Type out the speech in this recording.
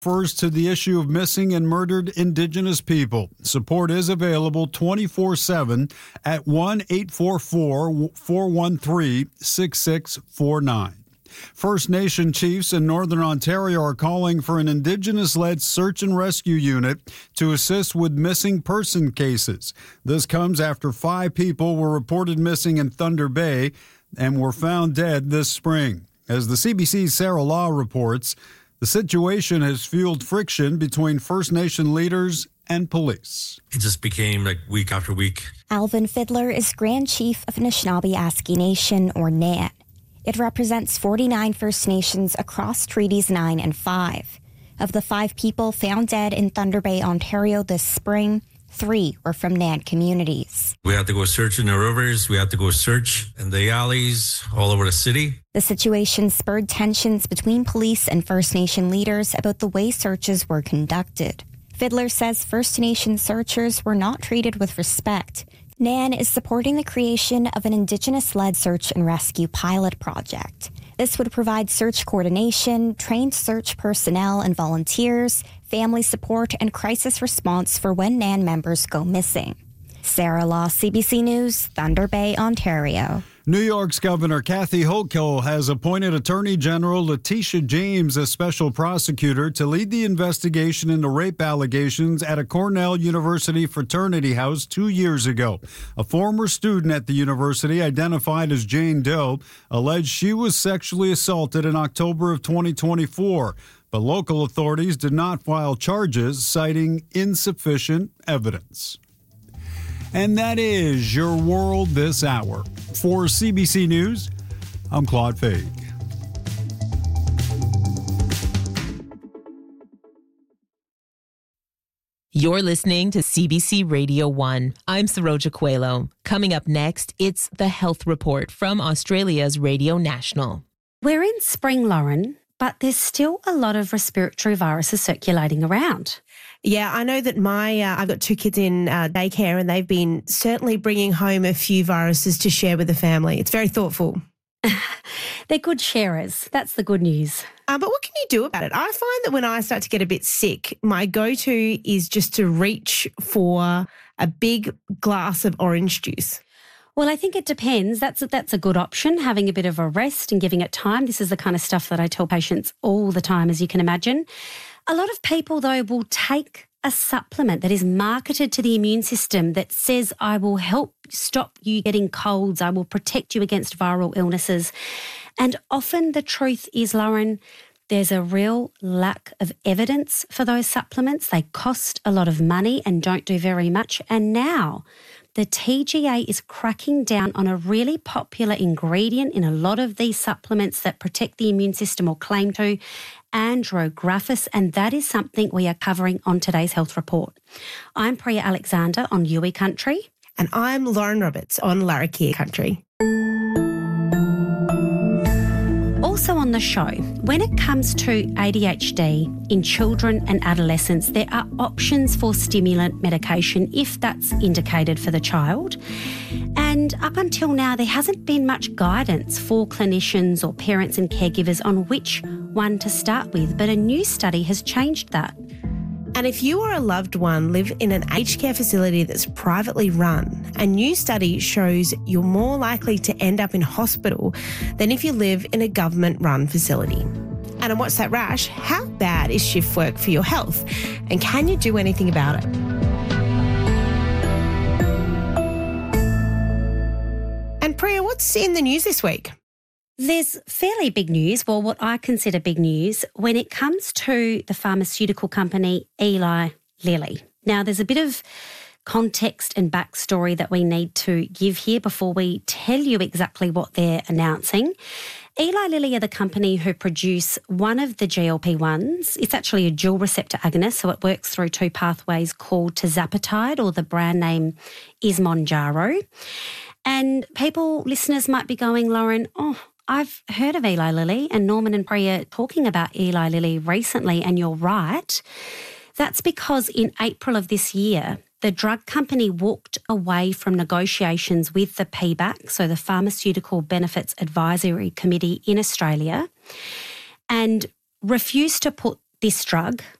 refers to the issue of missing and murdered Indigenous people. Support is available 24/7 at 1-844-413-6649. First Nation chiefs in Northern Ontario are calling for an Indigenous-led search and rescue unit to assist with missing person cases. This comes after 5 people were reported missing in Thunder Bay and were found dead this spring. As the CBC's Sarah Law reports, the situation has fueled friction between First Nation leaders and police. It just became like week after week. Alvin Fiddler is Grand Chief of Anishinaabe-Aski Nation, or NAN. It represents 49 First Nations across Treaties 9 and 5. Of the 5 people found dead in Thunder Bay, Ontario this spring, 3 were from NAN communities. We had to go search in the rivers. We had to go search in the alleys all over the city. The situation spurred tensions between police and First Nation leaders about the way searches were conducted. Fiddler says First Nation searchers were not treated with respect. NAN is supporting the creation of an Indigenous-led search and rescue pilot project. This would provide search coordination, trained search personnel and volunteers, family support, and crisis response for when NAN members go missing. Sarah Law, CBC News, Thunder Bay, Ontario. New York's Governor Kathy Hochul has appointed Attorney General Letitia James as special prosecutor to lead the investigation into rape allegations at a Cornell University fraternity house 2 years ago. A former student at the university, identified as Jane Doe, alleged she was sexually assaulted in October of 2024, but local authorities did not file charges, citing insufficient evidence. And that is your world this hour. For CBC News, I'm Claude Faig. You're listening to CBC Radio 1. I'm Saroja Coelho. Coming up next, it's the Health Report from Australia's Radio National. We're in spring, Lauren, but there's still a lot of respiratory viruses circulating around. Yeah, I know that I've got 2 kids in daycare, and they've been certainly bringing home a few viruses to share with the family. It's very thoughtful. They're good sharers. That's the good news. But what can you do about it? I find that when I start to get a bit sick, my go-to is just to reach for a big glass of orange juice. Well, I think it depends. That's a good option, having a bit of a rest and giving it time. This is the kind of stuff that I tell patients all the time, as you can imagine. A lot of people, though, will take a supplement that is marketed to the immune system that says, I will help stop you getting colds, I will protect you against viral illnesses. And often the truth is, Lauren, there's a real lack of evidence for those supplements. They cost a lot of money and don't do very much. And now the TGA is cracking down on a really popular ingredient in a lot of these supplements that protect the immune system or claim to, Andrographis, and that is something we are covering on today's Health Report. I'm Priya Alexander on Yui Country. And I'm Lauren Roberts on Larrakia Country. Also on the show, when it comes to ADHD in children and adolescents, there are options for stimulant medication if that's indicated for the child. And up until now, there hasn't been much guidance for clinicians or parents and caregivers on which one to start with, but a new study has changed that. And if you or a loved one live in an aged care facility that's privately run, a new study shows you're more likely to end up in hospital than if you live in a government-run facility. And on What's That Rash, how bad is shift work for your health? And can you do anything about it? And Priya, what's in the news this week? There's fairly big news, well, what I consider big news, when it comes to the pharmaceutical company Eli Lilly. Now, there's a bit of context and backstory that we need to give here before we tell you exactly what they're announcing. Eli Lilly are the company who produce one of the GLP-1s. It's actually a dual receptor agonist, so it works through 2 pathways called tirzepatide, or the brand name is Mounjaro. And listeners might be going, Lauren, I've heard of Eli Lilly, and Norman and Priya talking about Eli Lilly recently, and you're right. That's because in April of this year, the drug company walked away from negotiations with the PBAC, so the Pharmaceutical Benefits Advisory Committee in Australia, and refused to put this drug